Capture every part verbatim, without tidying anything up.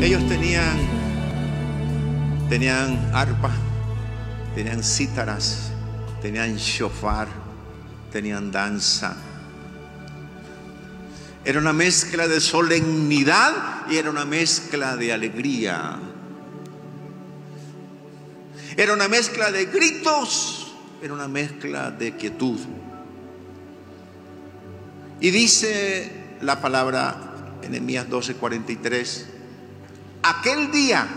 Ellos tenían, tenían arpa, tenían cítaras, tenían shofar, tenían danza. Era una mezcla de solemnidad y era una mezcla de alegría. Era una mezcla de gritos, era una mezcla de quietud. Y dice la palabra en Nehemías doce cuarenta y tres, aquel día,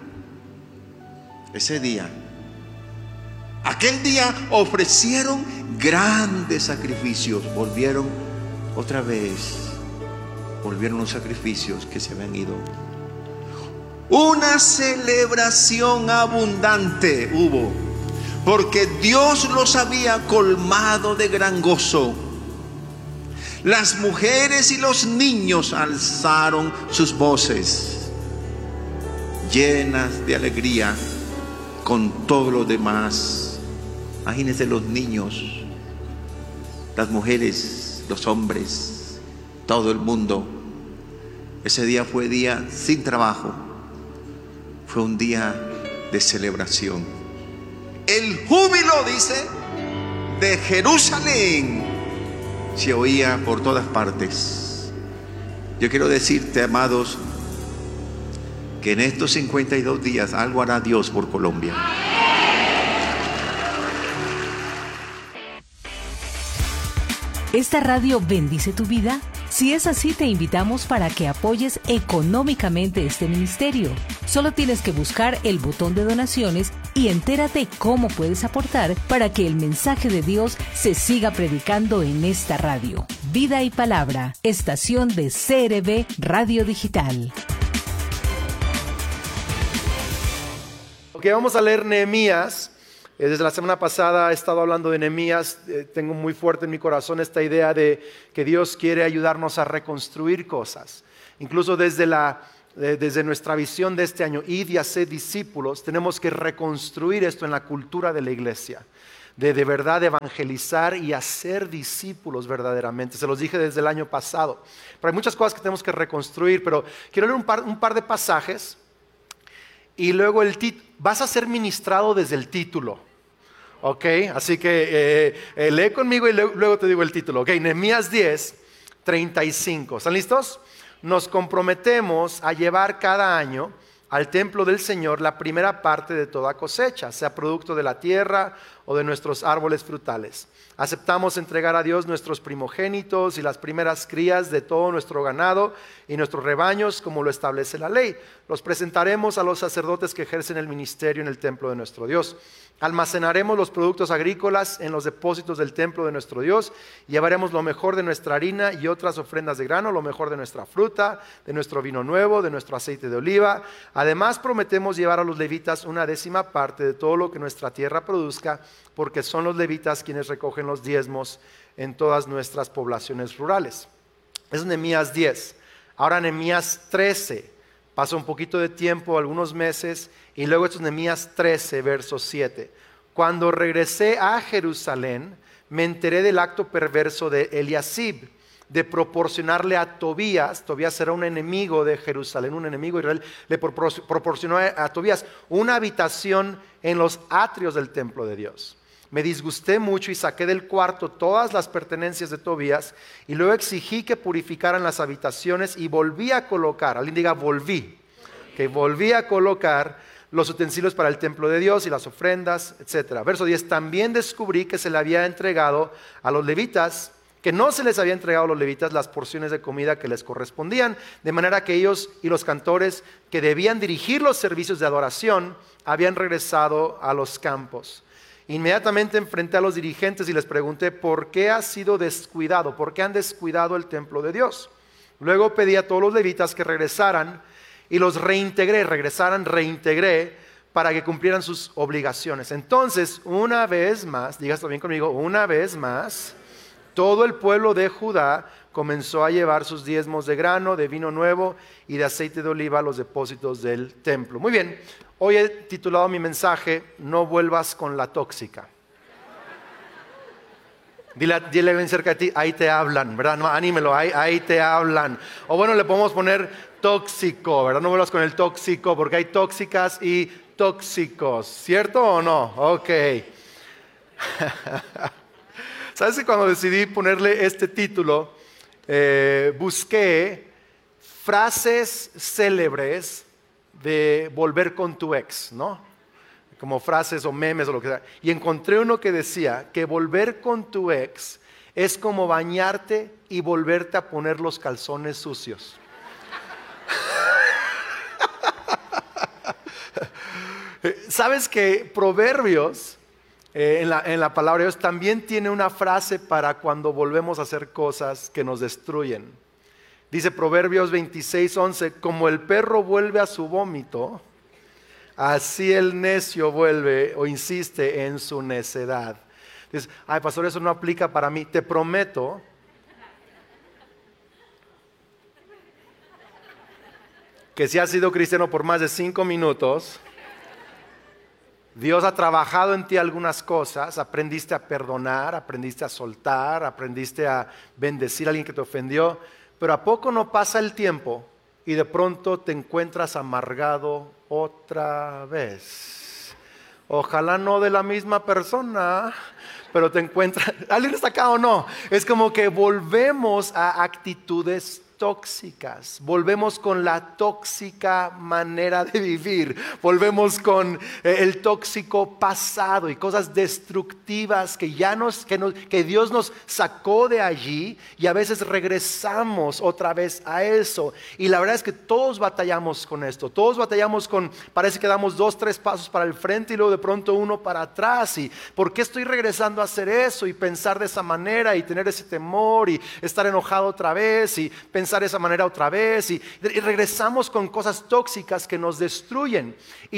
ese día, aquel día ofrecieron grandes sacrificios. Volvieron otra vez, volvieron los sacrificios que se habían ido. Una celebración abundante hubo, porque Dios los había colmado de gran gozo. Las mujeres y los niños alzaron sus voces, llenas de alegría con todo lo demás. Imagínense los niños, las mujeres, los hombres, todo el mundo. Ese día fue día sin trabajo, fue un día de celebración. El júbilo, dice, de Jerusalén se oía por todas partes. Yo quiero decirte, amados, que en estos cincuenta y dos días algo hará Dios por Colombia. ¿Esta radio bendice tu vida? Si es así, te invitamos para que apoyes económicamente este ministerio. Solo tienes que buscar el botón de donaciones y entérate cómo puedes aportar para que el mensaje de Dios se siga predicando en esta radio. Vida y Palabra, estación de C R B Radio Digital. Ok, vamos a leer Nehemías. Desde la semana pasada he estado hablando de Nehemías. Eh, tengo muy fuerte en mi corazón esta idea de que Dios quiere ayudarnos a reconstruir cosas. Incluso desde, la, eh, desde nuestra visión de este año, id y haced discípulos, tenemos que reconstruir esto en la cultura de la iglesia. De, de verdad evangelizar y hacer discípulos verdaderamente. Se los dije desde el año pasado. Pero hay muchas cosas que tenemos que reconstruir, pero quiero leer un par, un par de pasajes y luego el tit- vas a ser ministrado desde el título. Ok, así que eh, eh, lee conmigo y le- luego te digo el título. Ok, Nehemías diez, treinta y cinco. ¿Están listos? Nos comprometemos a llevar cada año al templo del Señor la primera parte de toda cosecha, sea producto de la tierra o de nuestros árboles frutales. Aceptamos entregar a Dios nuestros primogénitos y las primeras crías de todo nuestro ganado y nuestros rebaños, como lo establece la ley. Los presentaremos a los sacerdotes que ejercen el ministerio en el templo de nuestro Dios. Almacenaremos los productos agrícolas en los depósitos del templo de nuestro Dios. Llevaremos lo mejor de nuestra harina y otras ofrendas de grano, lo mejor de nuestra fruta, de nuestro vino nuevo, de nuestro aceite de oliva. Además, prometemos llevar a los levitas una décima parte de todo lo que nuestra tierra produzca, porque son los levitas quienes recogen los diezmos en todas nuestras poblaciones rurales. Es Nehemías diez. Ahora Nehemías trece. Pasa un poquito de tiempo, algunos meses, y luego esto es Nehemías trece, verso siete. Cuando regresé a Jerusalén, me enteré del acto perverso de Eliasib, de proporcionarle a Tobías. Tobías era un enemigo de Jerusalén, un enemigo de Israel. Le propor- proporcionó a, a Tobías una habitación en los atrios del templo de Dios. Me disgusté mucho y saqué del cuarto todas las pertenencias de Tobías y luego exigí que purificaran las habitaciones y volví a colocar, alguien diga volví, que volví a colocar los utensilios para el templo de Dios y las ofrendas, etcétera. Verso diez, también descubrí que se le había entregado a los levitas, que no se les había entregado a los levitas las porciones de comida que les correspondían, de manera que ellos y los cantores que debían dirigir los servicios de adoración habían regresado a los campos. Inmediatamente enfrenté a los dirigentes y les pregunté por qué ha sido descuidado, por qué han descuidado el templo de Dios. Luego pedí a todos los levitas que regresaran y los reintegré, regresaran, reintegré para que cumplieran sus obligaciones. Entonces, una vez más, digas también conmigo, una vez más, todo el pueblo de Judá comenzó a llevar sus diezmos de grano, de vino nuevo y de aceite de oliva a los depósitos del templo. Muy bien. Hoy he titulado mi mensaje, no vuelvas con la tóxica. Dile, dile bien cerca de ti, ahí te hablan, ¿verdad? No, anímelo, ahí, ahí te hablan. O bueno, le podemos poner tóxico, ¿verdad? No vuelvas con el tóxico, porque hay tóxicas y tóxicos, ¿cierto o no? Ok. ¿Sabes que cuando decidí ponerle este título, eh, busqué frases célebres de volver con tu ex, ¿no? Como frases o memes o lo que sea. Y encontré uno que decía que volver con tu ex es como bañarte y volverte a poner los calzones sucios. ¿Sabes que Proverbios, eh, en, la, en la palabra de Dios, también tiene una frase para cuando volvemos a hacer cosas que nos destruyen? Dice Proverbios veintiséis, once, como el perro vuelve a su vómito, así el necio vuelve o insiste en su necedad. Dices, ay pastor, eso no aplica para mí. Te prometo que si has sido cristiano por más de cinco minutos, Dios ha trabajado en ti algunas cosas, aprendiste a perdonar, aprendiste a soltar, aprendiste a bendecir a alguien que te ofendió, pero ¿a poco no pasa el tiempo y de pronto te encuentras amargado otra vez? Ojalá no de la misma persona, pero te encuentras... ¿Alguien está acá o no? Es como que volvemos a actitudes tóxicas, volvemos con la tóxica manera de vivir, volvemos con eh, el tóxico pasado y cosas destructivas que ya nos que, nos, que Dios nos sacó de allí, y a veces regresamos otra vez a eso. Y la verdad es que todos batallamos con esto, todos batallamos con, parece que damos dos, tres pasos para el frente y luego de pronto uno para atrás. ¿Y por qué estoy regresando a hacer eso? Y pensar de esa manera y tener ese temor y estar enojado otra vez y pensar de esa manera otra vez, y, y regresamos con cosas tóxicas que nos destruyen.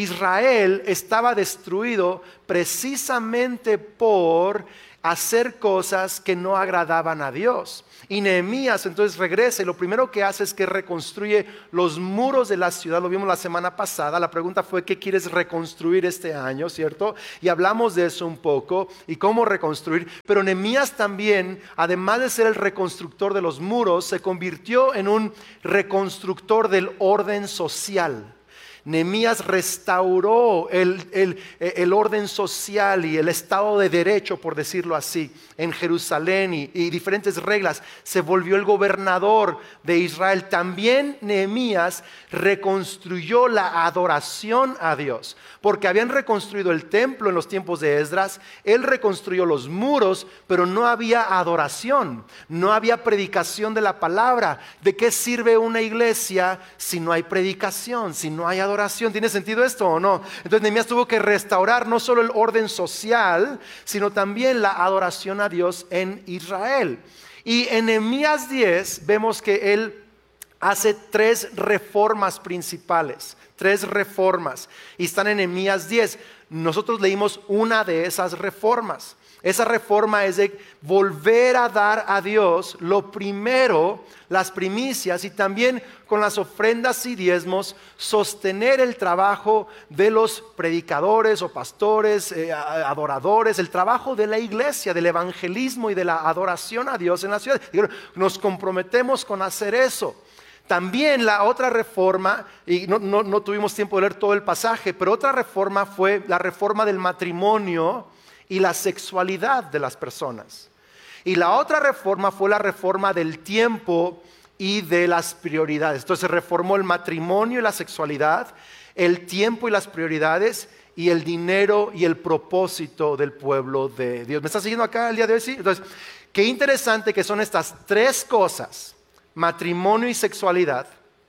Israel estaba destruido precisamente por hacer cosas que no agradaban a Dios. Y Nehemías entonces regresa y lo primero que hace es que reconstruye los muros de la ciudad. Lo vimos la semana pasada. La pregunta fue: ¿qué quieres reconstruir este año? ¿Cierto? Y hablamos de eso un poco y cómo reconstruir. Pero Nehemías también, además de ser el reconstructor de los muros, se convirtió en un reconstructor del orden social. Nehemías restauró el, el, el orden social y el Estado de Derecho, por decirlo así, en Jerusalén y, y diferentes reglas. Se volvió el gobernador de Israel. También Nehemías reconstruyó la adoración a Dios, porque habían reconstruido el templo en los tiempos de Esdras. Él reconstruyó los muros, pero no había adoración, no había predicación de la palabra. ¿De qué sirve una iglesia si no hay predicación, si no hay adoración? Adoración. ¿Tiene sentido esto o no? Entonces Nehemías tuvo que restaurar no solo el orden social, sino también la adoración a Dios en Israel. Y en Nehemías diez vemos que él hace tres reformas principales, tres reformas, y están en Nehemías diez. Nosotros leímos una de esas reformas. Esa reforma es de volver a dar a Dios lo primero, las primicias, y también con las ofrendas y diezmos sostener el trabajo de los predicadores o pastores, eh, adoradores, el trabajo de la iglesia, del evangelismo y de la adoración a Dios en la ciudad. Nos comprometemos con hacer eso. También la otra reforma, y no, no, no tuvimos tiempo de leer todo el pasaje, pero otra reforma fue la reforma del matrimonio y la sexualidad de las personas. Y la otra reforma fue la reforma del tiempo y de las prioridades. Entonces se reformó el matrimonio y la sexualidad, el tiempo y las prioridades, y el dinero y el propósito del pueblo de Dios. ¿Me está siguiendo acá el día de hoy? Sí. Entonces, qué interesante que son estas tres cosas: matrimonio y sexualidad,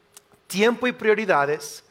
tiempo y prioridades,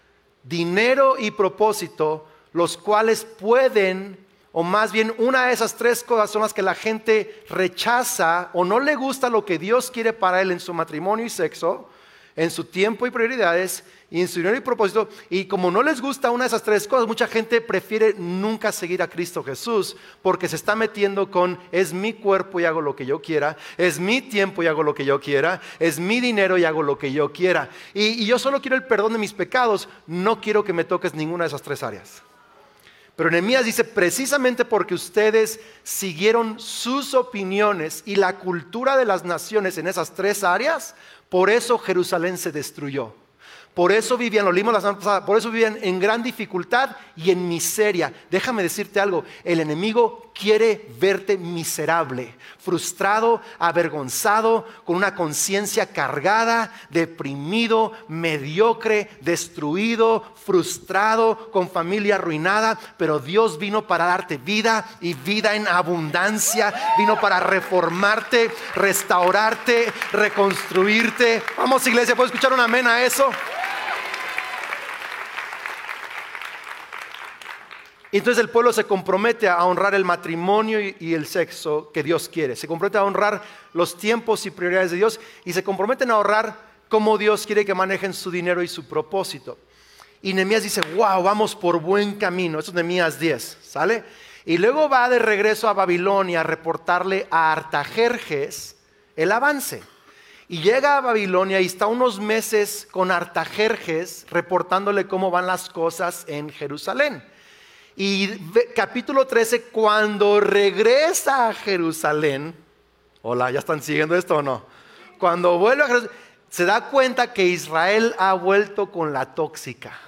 dinero y propósito, los cuales pueden, o más bien una de esas tres cosas son las que la gente rechaza o no le gusta lo que Dios quiere para él en su matrimonio y sexo, en su tiempo y prioridades, y en su dinero y propósito. Y como no les gusta una de esas tres cosas, mucha gente prefiere nunca seguir a Cristo Jesús, porque se está metiendo con: es mi cuerpo y hago lo que yo quiera, es mi tiempo y hago lo que yo quiera, es mi dinero y hago lo que yo quiera, y, y yo solo quiero el perdón de mis pecados, no quiero que me toques ninguna de esas tres áreas. Pero Nehemías dice, precisamente porque ustedes siguieron sus opiniones y la cultura de las naciones en esas tres áreas, por eso Jerusalén se destruyó. Por eso vivían, lo leímos la semana pasada, por eso vivían en gran dificultad y en miseria. Déjame decirte algo, el enemigo quiere verte miserable, frustrado, avergonzado, con una conciencia cargada, deprimido, mediocre, destruido, frustrado, con familia arruinada. Pero Dios vino para darte vida y vida en abundancia. Vino para reformarte, restaurarte, reconstruirte. Vamos, iglesia, ¿puedo escuchar un amén a eso? Entonces el pueblo se compromete a honrar el matrimonio y el sexo que Dios quiere. Se compromete a honrar los tiempos y prioridades de Dios y se comprometen a ahorrar cómo Dios quiere que manejen su dinero y su propósito. Y Nehemías dice, wow, vamos por buen camino. Eso es Nehemías diez, ¿sale? Y luego va de regreso a Babilonia a reportarle a Artajerjes el avance. Y llega a Babilonia y está unos meses con Artajerjes reportándole cómo van las cosas en Jerusalén. Y capítulo trece, cuando regresa a Jerusalén, hola, ¿ya están siguiendo esto o no? Cuando vuelve a Jerusalén, se da cuenta que Israel ha vuelto con la tóxica.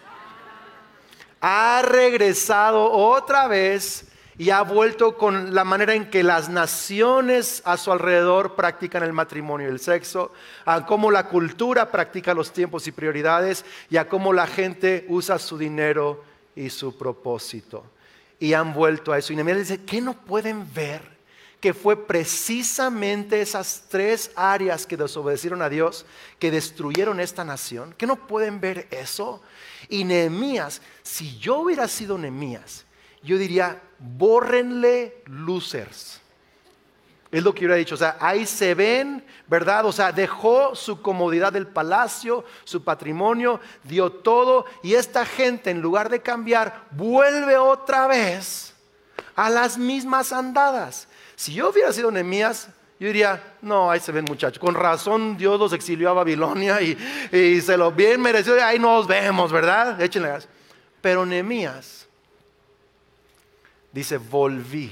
Ha regresado otra vez y ha vuelto con la manera en que las naciones a su alrededor practican el matrimonio y el sexo, a cómo la cultura practica los tiempos y prioridades y a cómo la gente usa su dinero y su propósito. Y han vuelto a eso. Y Nehemías dice, ¿qué no pueden ver? Que fue precisamente esas tres áreas que desobedecieron a Dios que destruyeron esta nación. ¿Qué no pueden ver eso? Y Nehemías, si yo hubiera sido Nehemías, yo diría, bórrenle losers. Es lo que yo hubiera dicho, o sea, ahí se ven, ¿verdad? O sea, dejó su comodidad del palacio, su patrimonio, dio todo. Y esta gente, en lugar de cambiar, vuelve otra vez a las mismas andadas. Si yo hubiera sido Nehemías, yo diría, no, ahí se ven muchachos. Con razón Dios los exilió a Babilonia y, y se lo bien mereció. Ahí nos vemos, ¿verdad? Échenle gas. Pero Nehemías dice, volví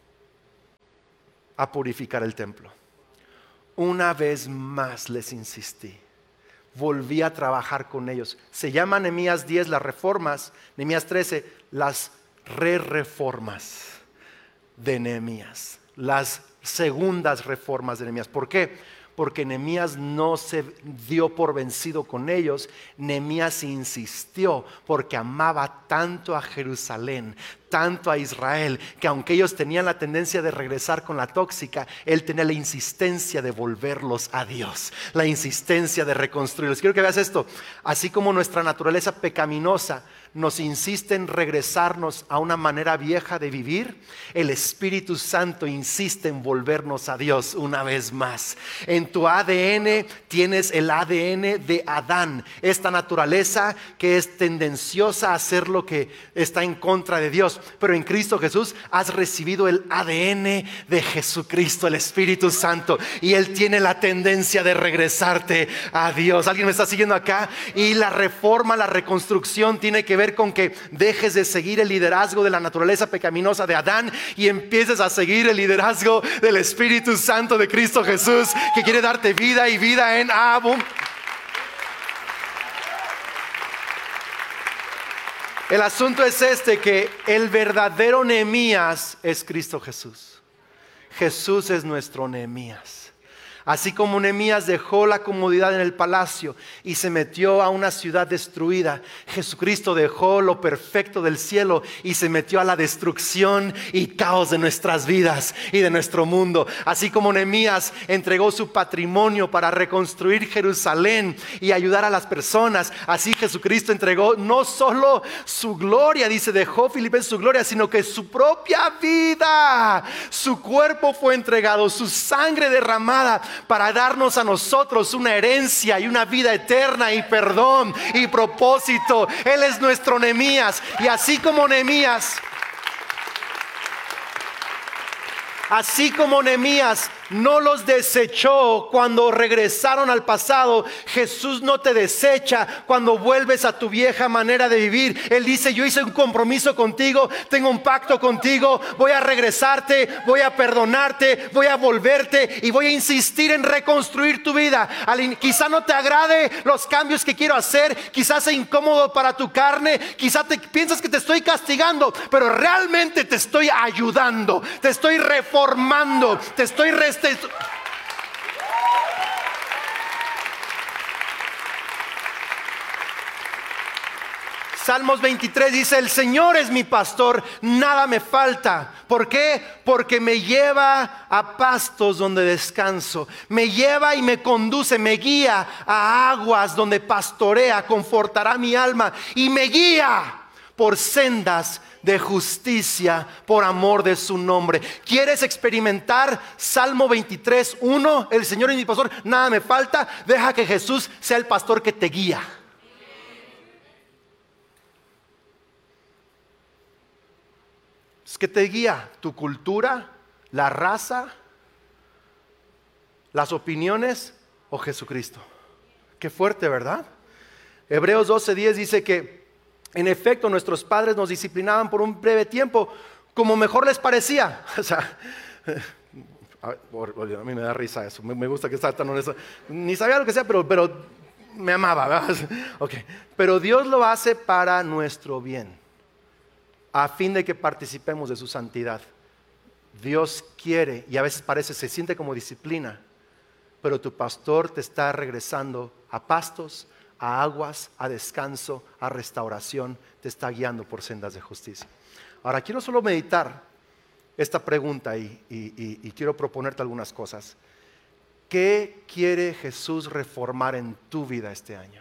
a purificar el templo. Una vez más les insistí. Volví a trabajar con ellos. Se llama Nehemías diez las reformas, Nehemías trece las re-reformas de Nehemías. Las segundas reformas de Nehemías. ¿Por qué? Porque Nehemías no se dio por vencido con ellos. Nehemías insistió porque amaba tanto a Jerusalén, tanto a Israel, que aunque ellos tenían la tendencia de regresar con la tóxica, él tenía la insistencia de volverlos a Dios, la insistencia de reconstruirlos. Quiero que veas esto. Así como nuestra naturaleza pecaminosa nos insiste en regresarnos a una manera vieja de vivir, el Espíritu Santo insiste en volvernos a Dios una vez más. En tu A D N tienes el A D N de Adán, esta naturaleza que es tendenciosa a hacer lo que está en contra de Dios. Pero en Cristo Jesús has recibido el A D N de Jesucristo, el Espíritu Santo, y Él tiene la tendencia de regresarte a Dios. ¿Alguien me está siguiendo acá? Y la reforma, la reconstrucción tiene que ver con que dejes de seguir el liderazgo de la naturaleza pecaminosa de Adán y empieces a seguir el liderazgo del Espíritu Santo de Cristo Jesús, que quiere darte vida y vida en abundancia. El asunto es este, que el verdadero Nehemías es Cristo Jesús. Jesús es nuestro Nehemías. Así como Nehemías dejó la comodidad en el palacio y se metió a una ciudad destruida, Jesucristo dejó lo perfecto del cielo y se metió a la destrucción y caos de nuestras vidas y de nuestro mundo. Así como Nehemías entregó su patrimonio para reconstruir Jerusalén y ayudar a las personas, así Jesucristo entregó no solo su gloria, dice, dejó Filipenses su gloria, sino que su propia vida, su cuerpo fue entregado, su sangre derramada, para darnos a nosotros una herencia y una vida eterna y perdón y propósito. Él es nuestro Nehemías. Y así como Nehemías, así como Nehemías no los desechó cuando regresaron al pasado. Jesús no te desecha cuando vuelves a tu vieja manera de vivir. Él dice, yo hice un compromiso contigo, tengo un pacto contigo, voy a regresarte, voy a perdonarte, voy a volverte y voy a insistir en reconstruir tu vida. Quizá no te agrade los cambios que quiero hacer, quizás sea incómodo para tu carne, quizá te piensas que te estoy castigando, pero realmente te estoy ayudando, te estoy reformando, te estoy restaurando. Salmos veintitrés dice, el Señor es mi pastor, nada me falta. ¿Por qué? Porque me lleva a pastos donde descanso, me lleva y me conduce, me guía a aguas donde pastorea, confortará mi alma y me guía por sendas de justicia por amor de su nombre. ¿Quieres experimentar Salmo veintitrés, uno? El Señor es mi pastor, nada me falta. Deja que Jesús sea el pastor que te guía. Es que te guía tu cultura, la raza, las opiniones o Jesucristo. Qué fuerte, ¿verdad? Hebreos doce diez dice que en efecto nuestros padres nos disciplinaban por un breve tiempo como mejor les parecía. O sea, a, a mí me da risa eso, me, me gusta que está tan honesto. Ni sabía lo que sea, pero, pero me amaba, ¿verdad? Okay. Pero Dios lo hace para nuestro bien, a fin de que participemos de su santidad. Dios quiere, y a veces parece, se siente como disciplina, pero tu pastor te está regresando a pastos, a aguas, a descanso, a restauración, te está guiando por sendas de justicia. Ahora quiero solo meditar esta pregunta y, y, y, y quiero proponerte algunas cosas. ¿Qué quiere Jesús reformar en tu vida este año?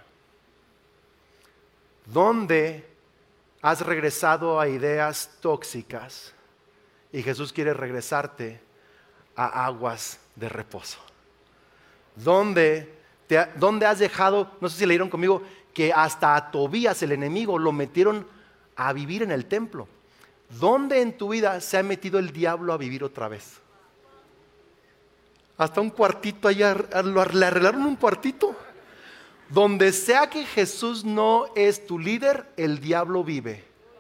¿Dónde has regresado a ideas tóxicas y Jesús quiere regresarte a aguas de reposo? ¿Dónde Te, ¿Dónde has dejado, no sé si leyeron conmigo, que hasta a Tobías, el enemigo, lo metieron a vivir en el templo? ¿Dónde en tu vida se ha metido el diablo a vivir otra vez? Hasta un cuartito allá, le arreglaron un cuartito. Donde sea que Jesús no es tu líder, el diablo vive.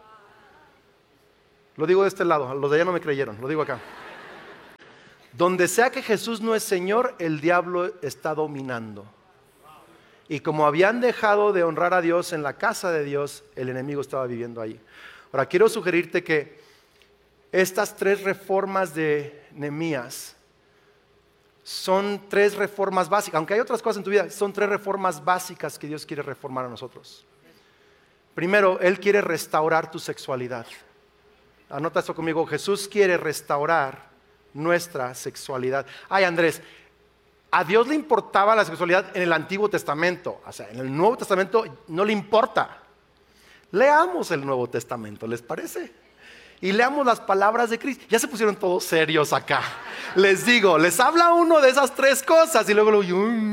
Lo digo de este lado, los de allá no me creyeron, lo digo acá. Donde sea que Jesús no es Señor, el diablo está dominando. Y como habían dejado de honrar a Dios en la casa de Dios, el enemigo estaba viviendo ahí. Ahora quiero sugerirte que estas tres reformas de Nehemías son tres reformas básicas. Aunque hay otras cosas en tu vida, son tres reformas básicas que Dios quiere reformar a nosotros. Primero, Él quiere restaurar tu sexualidad. Anota esto conmigo, Jesús quiere restaurar nuestra sexualidad. Ay, Andrés, a Dios le importaba la sexualidad en el Antiguo Testamento. O sea, en el Nuevo Testamento no le importa. Leamos el Nuevo Testamento, ¿les parece? Y leamos las palabras de Cristo. Ya se pusieron todos serios acá. Les digo, les habla uno de esas tres cosas y luego lo...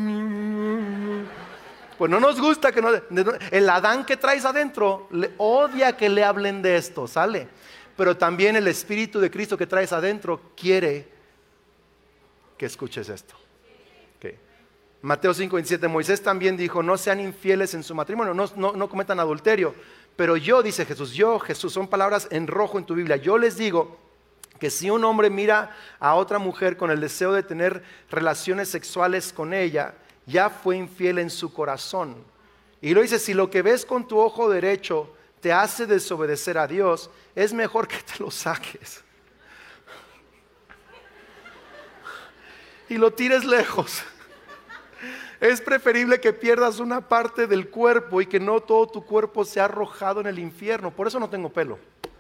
Pues no nos gusta que no... El Adán que traes adentro le odia que le hablen de esto, ¿sale? Pero también el Espíritu de Cristo que traes adentro quiere que escuches esto. Okay. Mateo cinco veintisiete, Moisés también dijo, no sean infieles en su matrimonio, no, no, no cometan adulterio. Pero yo, dice Jesús, yo, Jesús, son palabras en rojo en tu Biblia, yo les digo que si un hombre mira a otra mujer con el deseo de tener relaciones sexuales con ella, ya fue infiel en su corazón. Y lo dice, si lo que ves con tu ojo derecho te hace desobedecer a Dios, es mejor que te lo saques y lo tires lejos. Es preferible que pierdas una parte del cuerpo y que no todo tu cuerpo sea arrojado en el infierno. Por eso no tengo pelo.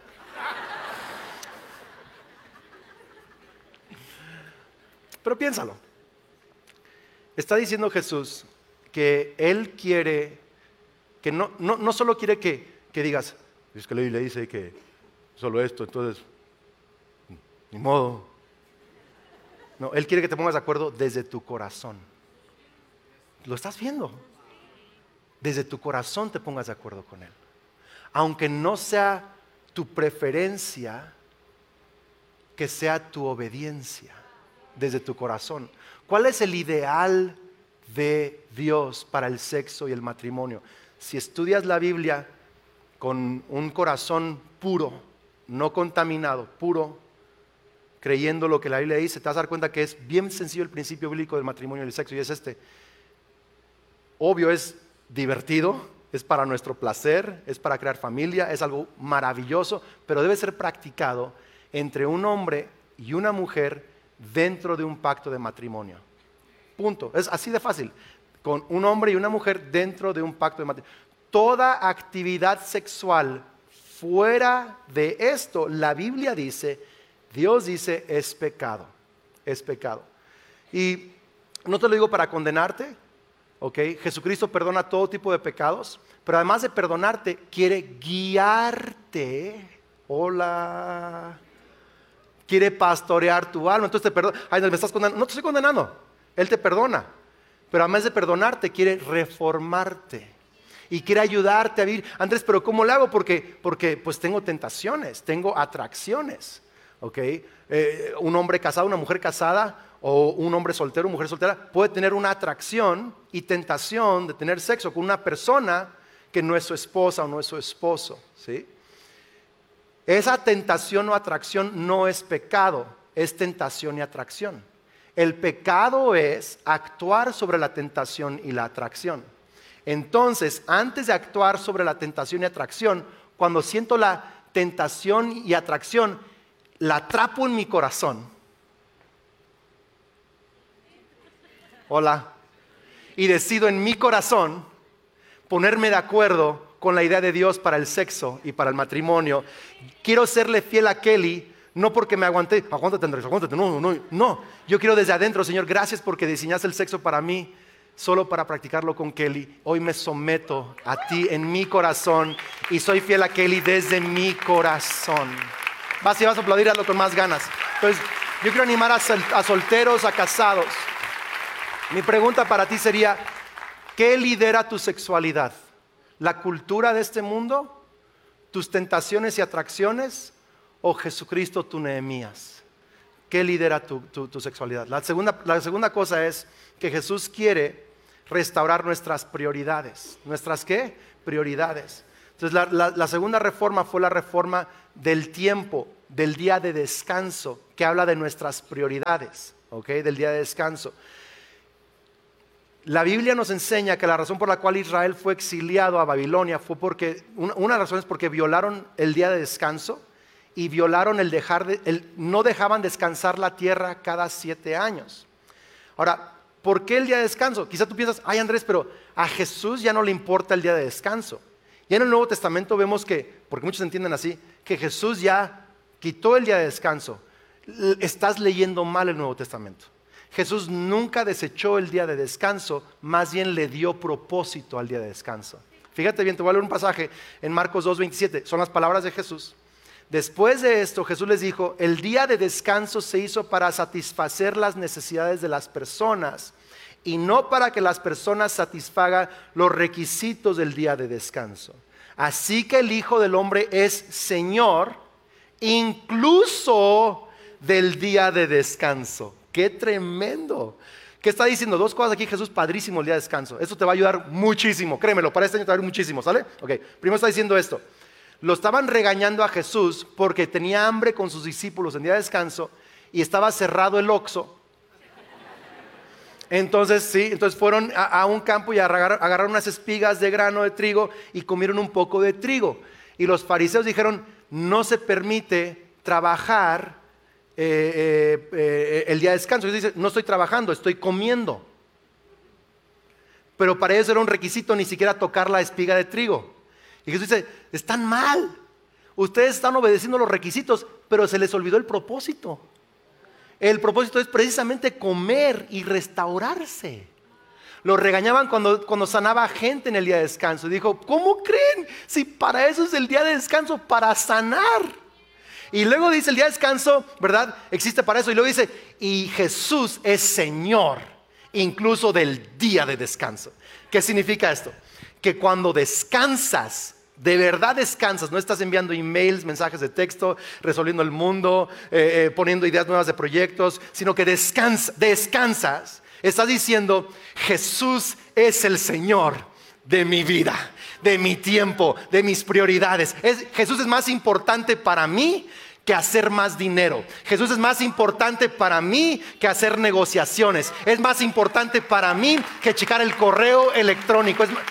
Pero piénsalo. Está diciendo Jesús que Él quiere, que no, no, no solo quiere que, que digas, es que la Biblia dice que solo esto, entonces, ni modo. No, Él quiere que te pongas de acuerdo desde tu corazón. Lo estás viendo. Desde tu corazón te pongas de acuerdo con Él. Aunque no sea tu preferencia, que sea tu obediencia. desde tu corazón. ¿Cuál es el ideal de Dios para el sexo y el matrimonio? Si estudias la Biblia con un corazón puro, no contaminado, puro, creyendo lo que la Biblia dice, te vas a dar cuenta que es bien sencillo el principio bíblico del matrimonio y el sexo, y es este. Obvio, es divertido, es para nuestro placer, es para crear familia, es algo maravilloso, pero debe ser practicado entre un hombre y una mujer dentro de un pacto de matrimonio. Punto. Es así de fácil. Con un hombre y una mujer dentro de un pacto de matrimonio. Toda actividad sexual fuera de esto, la Biblia dice, Dios dice, es pecado. Es pecado. Y no te lo digo para condenarte, ¿ok? Jesucristo perdona todo tipo de pecados, pero además de perdonarte, quiere guiarte. Hola. Quiere pastorear tu alma. Entonces te perdona. Ay, me estás condenando. No te estoy condenando. Él te perdona. Pero además de perdonarte, quiere reformarte. Y quiere ayudarte a vivir. Andrés, ¿pero cómo lo hago? Porque, porque pues tengo tentaciones, tengo atracciones. ¿Ok? Eh, un hombre casado, una mujer casada, o un hombre soltero, una mujer soltera, puede tener una atracción y tentación de tener sexo con una persona que no es su esposa o no es su esposo. ¿Sí? Esa tentación o atracción no es pecado, es tentación y atracción. El pecado es actuar sobre la tentación y la atracción. Entonces, antes de actuar sobre la tentación y atracción, cuando siento la tentación y atracción, la atrapo en mi corazón. Hola. Y decido en mi corazón ponerme de acuerdo con la idea de Dios para el sexo y para el matrimonio. Quiero serle fiel a Kelly, no porque me aguanté, aguántate Andrés, aguántate, no, no, no. Yo quiero desde adentro, Señor, gracias porque diseñaste el sexo para mí, solo para practicarlo con Kelly. Hoy me someto a ti en mi corazón y soy fiel a Kelly desde mi corazón. Vas y vas a aplaudir, hazlo con más ganas. Entonces, yo quiero animar a, sol- a solteros, a casados. Mi pregunta para ti sería, ¿qué lidera tu sexualidad? ¿La cultura de este mundo? ¿Tus tentaciones y atracciones? ¿O Jesucristo tu Nehemías? ¿Qué lidera tu, tu, tu sexualidad? La segunda, la segunda cosa es que Jesús quiere restaurar nuestras prioridades. ¿Nuestras qué? Prioridades. Entonces la, la, la segunda reforma fue la reforma del tiempo, del día de descanso, que habla de nuestras prioridades, ¿ok? Del día de descanso. La Biblia nos enseña que la razón por la cual Israel fue exiliado a Babilonia fue porque, una, una razón es porque violaron el día de descanso y violaron el dejar, de, el, no dejaban descansar la tierra cada siete años. Ahora, ¿por qué el día de descanso? Quizá tú piensas, ay Andrés, pero a Jesús ya no le importa el día de descanso. Y en el Nuevo Testamento vemos que, porque muchos entienden así, que Jesús ya quitó el día de descanso. Estás leyendo mal el Nuevo Testamento. Jesús nunca desechó el día de descanso, más bien le dio propósito al día de descanso. Fíjate bien, te voy a leer un pasaje en Marcos dos veintisiete, son las palabras de Jesús. Después de esto, Jesús les dijo, el día de descanso se hizo para satisfacer las necesidades de las personas y no para que las personas satisfagan los requisitos del día de descanso. Así que el Hijo del Hombre es Señor, incluso del día de descanso. ¡Qué tremendo! ¿Qué está diciendo? Dos cosas aquí, Jesús, padrísimo el día de descanso. Esto te va a ayudar muchísimo, créemelo, para este año te va a ayudar muchísimo, ¿sale? Ok, primero está diciendo esto. Lo estaban regañando a Jesús porque tenía hambre con sus discípulos en día de descanso y estaba cerrado el Oxxo. Entonces, sí, entonces fueron a, a un campo y agarraron, agarraron unas espigas de grano de trigo y comieron un poco de trigo. Y los fariseos dijeron, no se permite trabajar eh, eh, eh, el día de descanso. Ellos dicen, no estoy trabajando, estoy comiendo. Pero para ellos era un requisito ni siquiera tocar la espiga de trigo. Y Jesús dice, están mal. Ustedes están obedeciendo los requisitos, pero se les olvidó el propósito. El propósito es precisamente comer y restaurarse. Lo regañaban cuando, cuando sanaba gente en el día de descanso. Dijo, ¿cómo creen? Si para eso es el día de descanso, para sanar. Y luego dice el día de descanso, ¿verdad? Existe para eso. Y luego dice, y Jesús es Señor, incluso del día de descanso. ¿Qué significa esto? Que cuando descansas, de verdad descansas, no estás enviando emails, mensajes de texto, resolviendo el mundo, eh, eh, poniendo ideas nuevas de proyectos, sino que descansa, descansas, estás diciendo, Jesús es el Señor de mi vida, de mi tiempo, de mis prioridades. Es, Jesús es más importante para mí que hacer más dinero. Jesús es más importante para mí que hacer negociaciones. Es más importante para mí que checar el correo electrónico. Es más...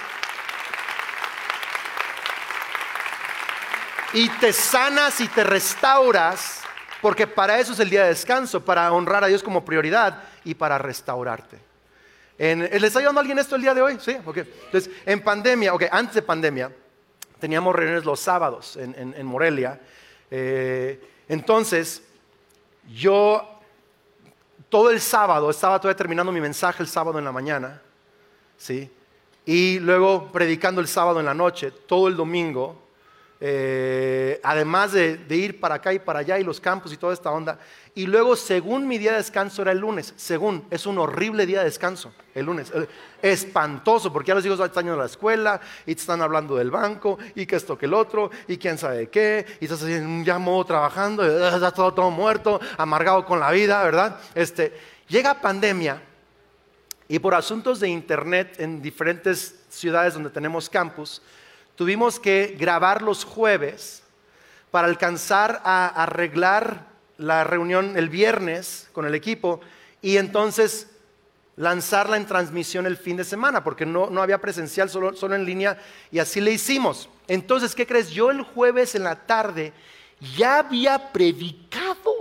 Y te sanas y te restauras, porque para eso es el día de descanso, para honrar a Dios como prioridad y para restaurarte. En, ¿Les está ayudando a alguien esto el día de hoy? Sí, ok. Entonces, en pandemia, ok, antes de pandemia, teníamos reuniones los sábados en, en, en Morelia. Eh, entonces, yo todo el sábado, estaba todavía terminando mi mensaje el sábado en la mañana, ¿sí? Y luego predicando el sábado en la noche, todo el domingo. Eh, además de, de ir para acá y para allá y los campos y toda esta onda. Y luego, según mi día de descanso era el lunes. Según, es un horrible día de descanso el lunes, eh, espantoso, porque ya los hijos están yendo a la escuela y te están hablando del banco y que esto que el otro y quién sabe qué, y estás así en un ya modo trabajando, eh, estás todo, todo muerto, amargado con la vida, ¿verdad? Este, llega pandemia y por asuntos de internet en diferentes ciudades donde tenemos campus, tuvimos que grabar los jueves para alcanzar a arreglar la reunión el viernes con el equipo y entonces lanzarla en transmisión el fin de semana, porque no, no había presencial, solo, solo en línea, y así le hicimos. Entonces, ¿qué crees? Yo el jueves en la tarde ya había predicado.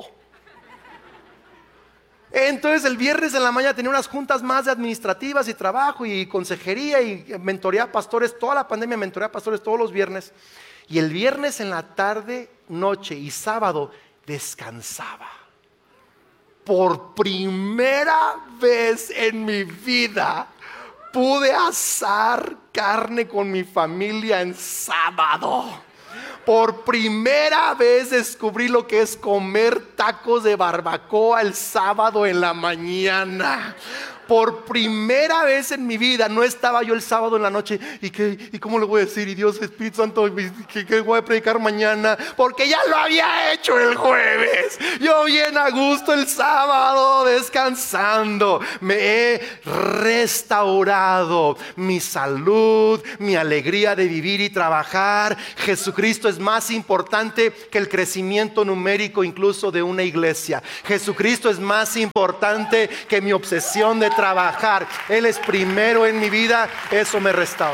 Entonces el viernes en la mañana tenía unas juntas más de administrativas y trabajo y consejería y mentoría a pastores. Toda la pandemia mentoría a pastores todos los viernes. Y el viernes en la tarde, noche y sábado descansaba. Por primera vez en mi vida pude asar carne con mi familia en sábado. Por primera vez descubrí lo que es comer tacos de barbacoa el sábado en la mañana. Por primera vez en mi vida no estaba yo el sábado en la noche. ¿Y qué? ¿Y cómo le voy a decir? Y Dios, Espíritu Santo, ¿qué, qué voy a predicar mañana? Porque ya lo había hecho el jueves. Yo bien a gusto el sábado descansando. Me he restaurado mi salud, mi alegría de vivir y trabajar. Jesucristo es más importante que el crecimiento numérico incluso de una iglesia. Jesucristo es más importante que mi obsesión de trabajar. Él es primero en mi vida. Eso me restaura.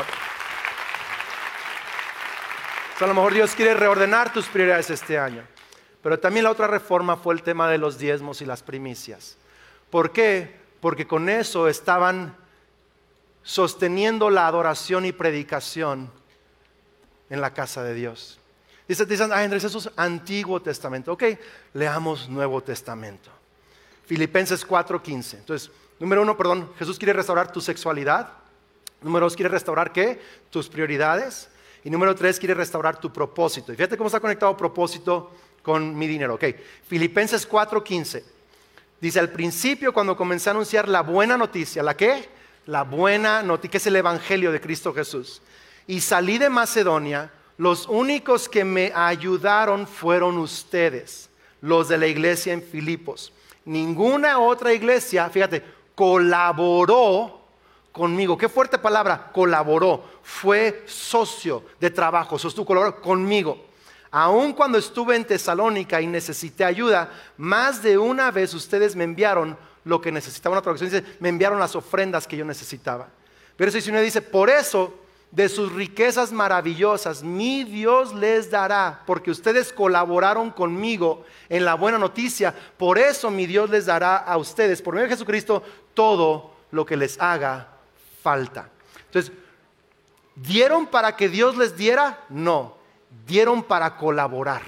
O sea, a lo mejor Dios quiere reordenar tus prioridades este año. Pero también la otra reforma fue el tema de los diezmos y las primicias. ¿Por qué? Porque con eso estaban sosteniendo la adoración y predicación en la casa de Dios. Dicen, dicen ah, Andrés, eso es Antiguo Testamento. Ok, leamos Nuevo Testamento. Filipenses cuatro quince. Entonces, número uno, perdón, Jesús quiere restaurar tu sexualidad. Número dos, quiere restaurar ¿qué? Tus prioridades. Y número tres, quiere restaurar tu propósito. Y fíjate cómo está conectado propósito con mi dinero. Ok, Filipenses cuatro quince. Dice, al principio cuando comencé a anunciar la buena noticia, ¿la qué? La buena noticia, que es el evangelio de Cristo Jesús. Y salí de Macedonia, los únicos que me ayudaron fueron ustedes, los de la iglesia en Filipos. Ninguna otra iglesia, fíjate, colaboró conmigo. Qué fuerte palabra, colaboró. Fue socio de trabajo, sostuvo, colaboró conmigo. Aun cuando estuve en Tesalónica y necesité ayuda, más de una vez ustedes me enviaron lo que necesitaba. Una traducción dice, me enviaron las ofrendas que yo necesitaba. Verso diecinueve dice, por eso, de sus riquezas maravillosas, mi Dios les dará, porque ustedes colaboraron conmigo en la buena noticia. Por eso mi Dios les dará a ustedes, por medio de Jesucristo, todo lo que les haga falta. Entonces, ¿dieron para que Dios les diera? No, dieron para colaborar.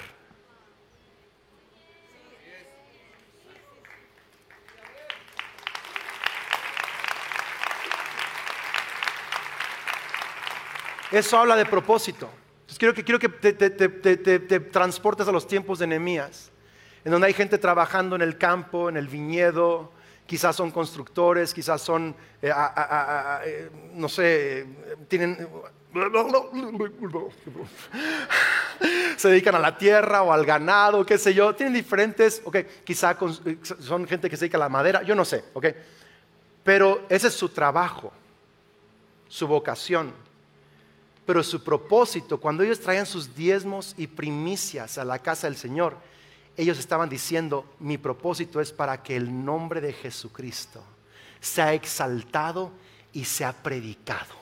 Eso habla de propósito. Entonces quiero que, quiero que te, te, te, te, te transportes a los tiempos de Nehemías, en donde hay gente trabajando en el campo, en el viñedo. Quizás son constructores, quizás son, eh, a, a, a, a, no sé, tienen se dedican a la tierra o al ganado, qué sé yo. Tienen diferentes, ok, quizá con, son gente que se dedica a la madera, yo no sé, ok. Pero ese es su trabajo, su vocación. Pero su propósito, cuando ellos traían sus diezmos y primicias a la casa del Señor, ellos estaban diciendo, mi propósito es para que el nombre de Jesucristo sea exaltado y sea predicado.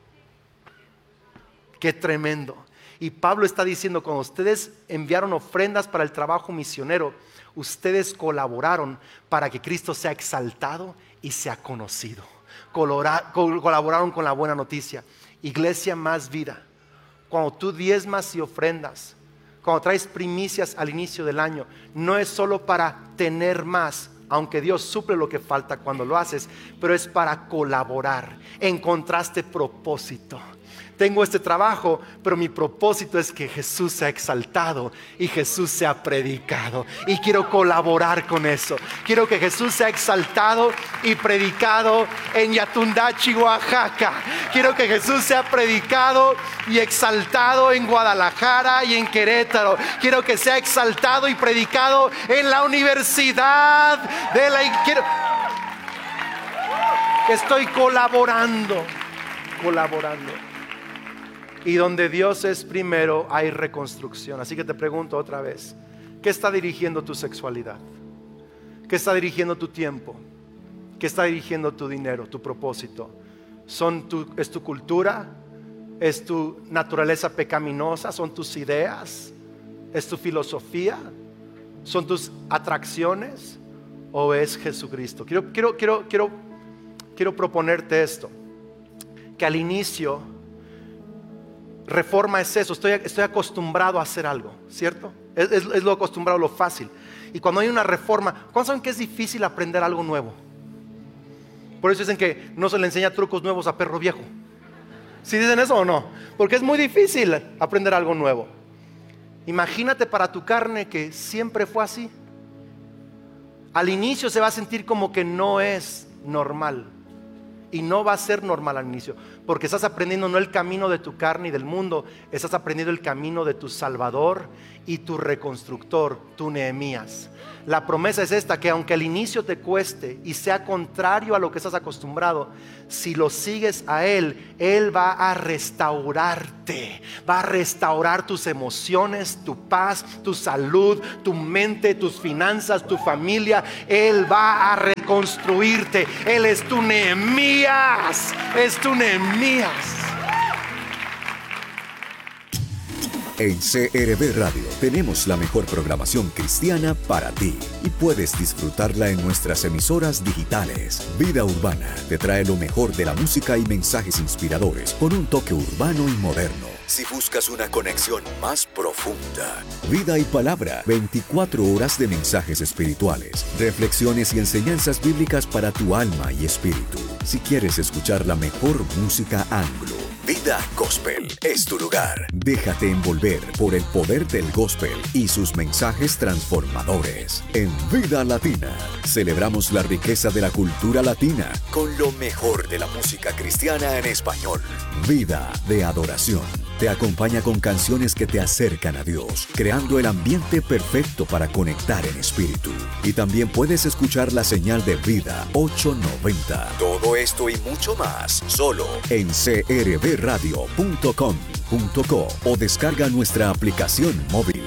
Qué tremendo. Y Pablo está diciendo, cuando ustedes enviaron ofrendas para el trabajo misionero, ustedes colaboraron para que Cristo sea exaltado y sea conocido. Colora, colaboraron con la buena noticia. Iglesia Más Vida, cuando tú diezmas y ofrendas, cuando traes primicias al inicio del año, no es solo para tener más, aunque Dios suple lo que falta cuando lo haces, pero es para colaborar. Encontraste propósito. Tengo este trabajo, pero mi propósito es que Jesús sea exaltado y Jesús sea predicado. Y quiero colaborar con eso. Quiero que Jesús sea exaltado y predicado en Yatundachi, Oaxaca. Quiero que Jesús sea predicado y exaltado en Guadalajara y en Querétaro. Quiero que sea exaltado y predicado en la universidad de la... Quiero... Estoy colaborando, colaborando. Y donde Dios es primero, hay reconstrucción. Así que te pregunto otra vez, ¿qué está dirigiendo tu sexualidad? ¿Qué está dirigiendo tu tiempo? ¿Qué está dirigiendo tu dinero, tu propósito? ¿Son tu, ¿Es tu cultura? ¿Es tu naturaleza pecaminosa? ¿Son tus ideas? ¿Es tu filosofía? ¿Son tus atracciones? ¿O es Jesucristo? Quiero, quiero, quiero, quiero, quiero proponerte esto, que al inicio... Reforma es eso, estoy, estoy acostumbrado a hacer algo, ¿cierto? Es, es, es lo acostumbrado, lo fácil. Y cuando hay una reforma, ¿cuántos saben que es difícil aprender algo nuevo? Por eso dicen que no se le enseña trucos nuevos a perro viejo. ¿Sí dicen eso o no? Porque es muy difícil aprender algo nuevo. Imagínate para tu carne que siempre fue así. Al inicio se va a sentir como que no es normal. Y no va a ser normal al inicio, porque estás aprendiendo no el camino de tu carne y del mundo, estás aprendiendo el camino de tu Salvador y tu reconstructor, tu Nehemías. La promesa es esta, que aunque al inicio te cueste y sea contrario a lo que estás acostumbrado, si lo sigues a Él, Él va a restaurarte, va a restaurar tus emociones, tu paz, tu salud, tu mente, tus finanzas, tu familia. Él va a reconstruirte. Él es tu Nehemías, es tu Nehemías. En C R B Radio tenemos la mejor programación cristiana para ti y puedes disfrutarla en nuestras emisoras digitales. Vida Urbana te trae lo mejor de la música y mensajes inspiradores con un toque urbano y moderno. Si buscas una conexión más profunda, Vida y Palabra, veinticuatro horas de mensajes espirituales, reflexiones y enseñanzas bíblicas para tu alma y espíritu. Si quieres escuchar la mejor música anglo, Vida Gospel es tu lugar. Déjate envolver por el poder del gospel y sus mensajes transformadores. En Vida Latina, celebramos la riqueza de la cultura latina con lo mejor de la música cristiana en español. Vida de Adoración te acompaña con canciones que te acercan a Dios, creando el ambiente perfecto para conectar en espíritu. Y también puedes escuchar la señal de Vida ochocientos noventa. Todo esto y mucho más, solo en c r b radio punto com punto co o descarga nuestra aplicación móvil.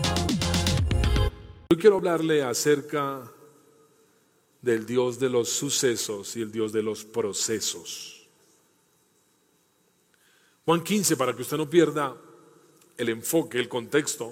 Hoy quiero hablarle acerca del Dios de los sucesos y el Dios de los procesos. Juan quince, para que usted no pierda el enfoque, el contexto.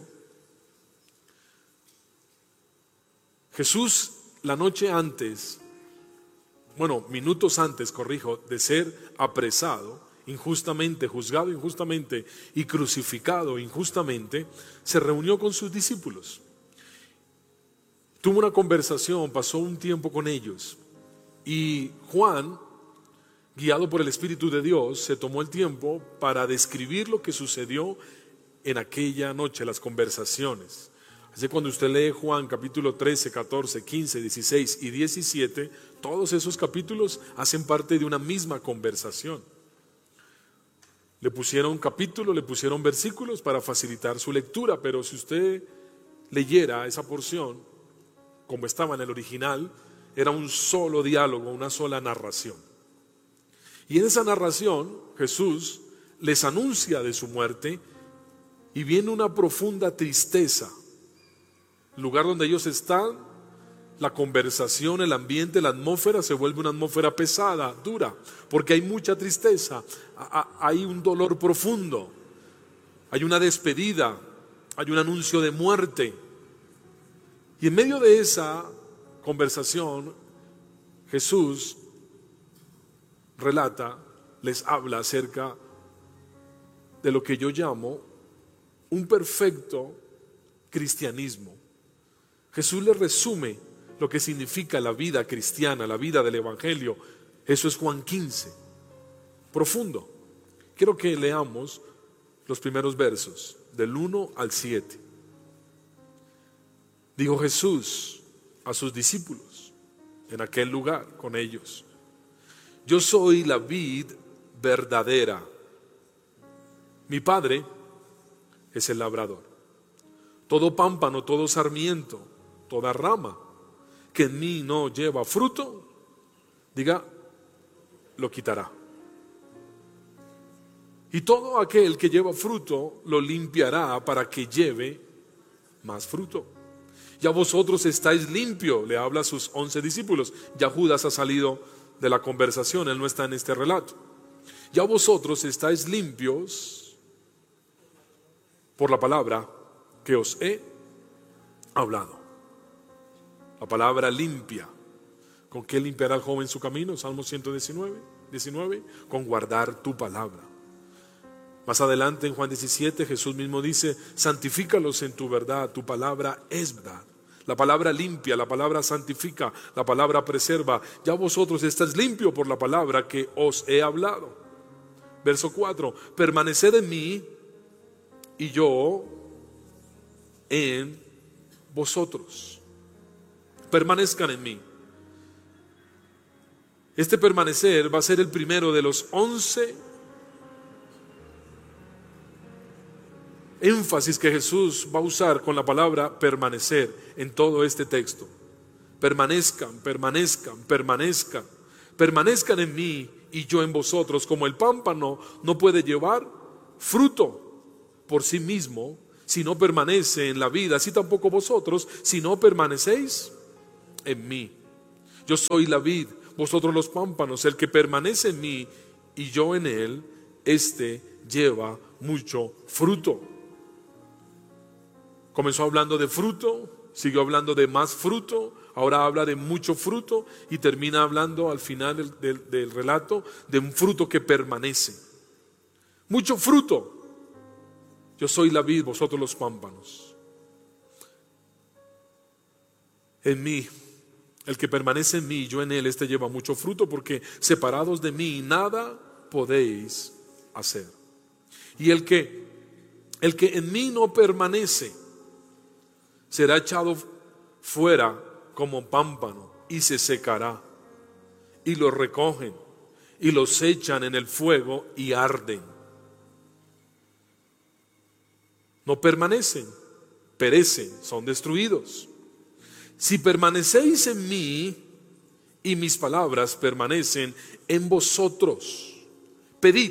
Jesús, la noche antes, bueno, minutos antes, corrijo, de ser apresado, injustamente, juzgado injustamente y crucificado injustamente, se reunió con sus discípulos. Tuvo una conversación, pasó un tiempo con ellos. Y Juan, guiado por el Espíritu de Dios, se tomó el tiempo para describir lo que sucedió en aquella noche, las conversaciones. Así que cuando usted lee Juan capítulo trece, catorce, quince, dieciséis y diecisiete, todos esos capítulos hacen parte de una misma conversación. Le pusieron capítulos, le pusieron versículos para facilitar su lectura, pero si usted leyera esa porción como estaba en el original, era un solo diálogo, una sola narración. Y en esa narración Jesús les anuncia de su muerte y viene una profunda tristeza. El lugar donde ellos están, la conversación, el ambiente, la atmósfera se vuelve una atmósfera pesada, dura, porque hay mucha tristeza, hay un dolor profundo, hay una despedida, hay un anuncio de muerte. Y en medio de esa conversación, Jesús relata, les habla acerca de lo que yo llamo un perfecto cristianismo. Jesús les resume lo que significa la vida cristiana, la vida del Evangelio. Eso es Juan quince, profundo. Quiero que leamos los primeros versos, del uno al siete. Dijo Jesús a sus discípulos en aquel lugar con ellos: yo soy la vid verdadera, mi Padre es el labrador. Todo pámpano, todo sarmiento, toda rama que en mí no lleva fruto, diga, lo quitará. Y todo aquel que lleva fruto lo limpiará para que lleve más fruto. Ya vosotros estáis limpios, le habla a sus once discípulos. Ya Judas ha salido de la conversación, él no está en este relato. Ya vosotros estáis limpios por la palabra que os he hablado. La palabra limpia. ¿Con qué limpiará el joven su camino? Salmo ciento diecinueve, diecinueve, con guardar tu palabra. Más adelante en Juan diecisiete Jesús mismo dice: santifícalos en tu verdad, tu palabra es verdad. La palabra limpia, la palabra santifica, la palabra preserva. Ya vosotros estáis limpios por la palabra que os he hablado. Verso cuatro: permaneced en mí y yo en vosotros. Permanezcan en mí. Este permanecer va a ser el primero de los once énfasis que Jesús va a usar con la palabra permanecer en todo este texto. Permanezcan, permanezcan, permanezcan. Permanezcan en mí y yo en vosotros. Como el pámpano no puede llevar fruto por sí mismo si no permanece en la vida, así tampoco vosotros si no permanecéis en mí. Yo soy la vid, vosotros los pámpanos. El que permanece en mí y yo en él, este lleva mucho fruto. Comenzó hablando de fruto, siguió hablando de más fruto, ahora habla de mucho fruto y termina hablando al final del, del, del relato de un fruto que permanece. Mucho fruto. Yo soy la vid, vosotros los pámpanos. En mí, el que permanece en mí y yo en él, este lleva mucho fruto, porque separados de mí nada podéis hacer. Y el que, el que en mí no permanece será echado fuera como pámpano y se secará. Y los recogen y los echan en el fuego y arden. No permanecen, perecen, son destruidos. Si permanecéis en mí y mis palabras permanecen en vosotros, pedid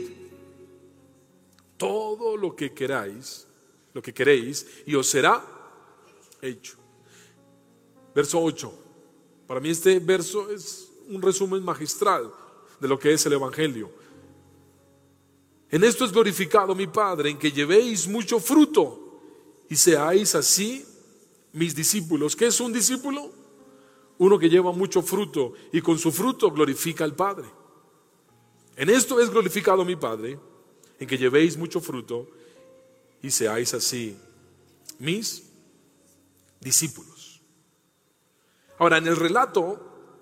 todo lo que queráis, lo que queréis, y os será hecho. Verso ocho. Para mí este verso es un resumen magistral de lo que es el Evangelio. En esto es glorificado mi Padre, en que llevéis mucho fruto y seáis así mis discípulos. ¿Qué es un discípulo? Uno que lleva mucho fruto y con su fruto glorifica al Padre. En esto es glorificado mi Padre, en que llevéis mucho fruto y seáis así mis discípulos. Ahora, en el relato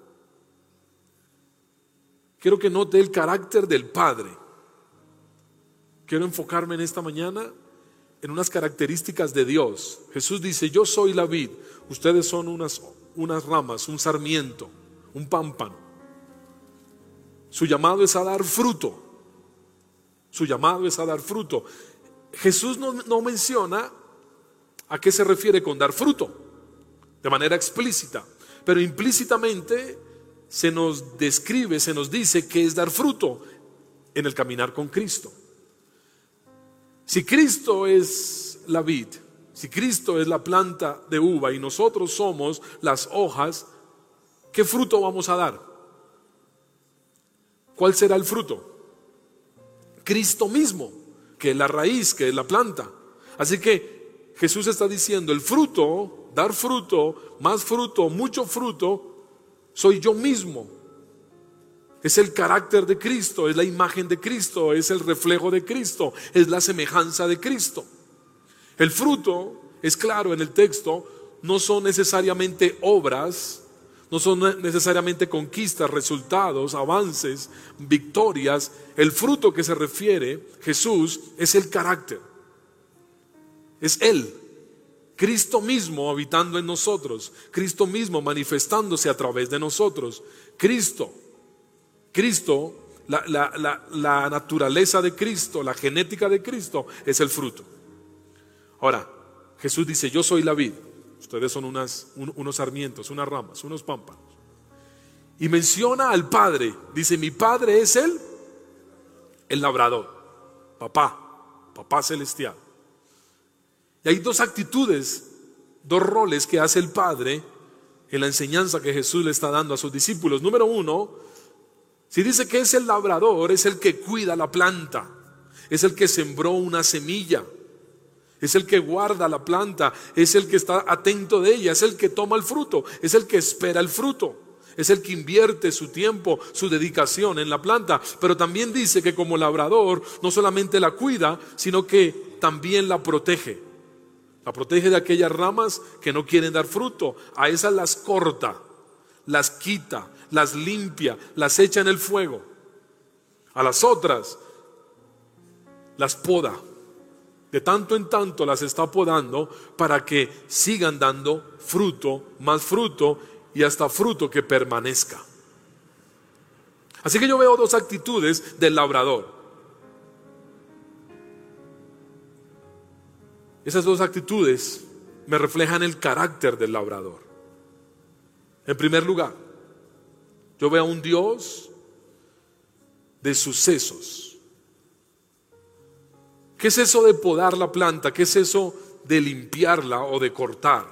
quiero que note el carácter del Padre. Quiero enfocarme en esta mañana en unas características de Dios. Jesús dice: yo soy la vid, ustedes son unas, unas ramas, un sarmiento, un pámpano. Su llamado es a dar fruto. Su llamado es a dar fruto. Jesús no, no menciona a qué se refiere con dar fruto de manera explícita, pero implícitamente se nos describe, se nos dice que es dar fruto en el caminar con Cristo. Si Cristo es la vid, si Cristo es la planta de uva y nosotros somos las hojas, ¿qué fruto vamos a dar? ¿Cuál será el fruto? Cristo mismo, que es la raíz, que es la planta. Así que Jesús está diciendo, el fruto, dar fruto, más fruto, mucho fruto, soy yo mismo. Es el carácter de Cristo, es la imagen de Cristo, es el reflejo de Cristo, es la semejanza de Cristo. El fruto, es claro en el texto, no son necesariamente obras, no son necesariamente conquistas, resultados, avances, victorias. El fruto que se refiere Jesús es el carácter. Es Él, Cristo mismo habitando en nosotros, Cristo mismo manifestándose a través de nosotros. Cristo, Cristo, la, la, la, la naturaleza de Cristo, la genética de Cristo es el fruto. Ahora, Jesús dice, yo soy la vid. Ustedes son unas, un, unos sarmientos, unas ramas, unos pámpanos. Y menciona al Padre. Dice, mi Padre es Él, el labrador. Papá, papá celestial. Y hay dos actitudes, dos roles que hace el Padre en la enseñanza que Jesús le está dando a sus discípulos. Número uno, si dice que es el labrador, es el que cuida la planta. Es el que sembró una semilla. Es el que guarda la planta, es el que está atento de ella, es el que toma el fruto, es el que espera el fruto, es el que invierte su tiempo, su dedicación en la planta. Pero también dice que como labrador no solamente la cuida, sino que también la protege. La protege de aquellas ramas que no quieren dar fruto. A esas las corta, las quita, las limpia, las echa en el fuego. A las otras las poda. De tanto en tanto las está podando para que sigan dando fruto, más fruto y hasta fruto que permanezca. Así que yo veo dos actitudes del labrador. Esas dos actitudes me reflejan el carácter del labrador. En primer lugar, yo veo a un Dios de sucesos. ¿Qué es eso de podar la planta? ¿Qué es eso de limpiarla o de cortar?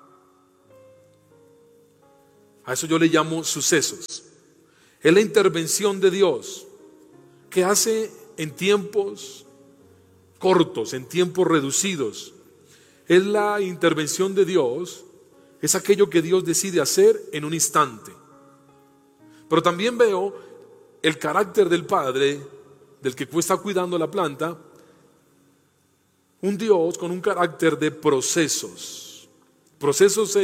A eso yo le llamo sucesos. Es la intervención de Dios que hace en tiempos cortos, en tiempos reducidos. Es la intervención de Dios, es aquello que Dios decide hacer en un instante. Pero también veo el carácter del Padre, del que está cuidando la planta. Un Dios con un carácter de procesos. Procesos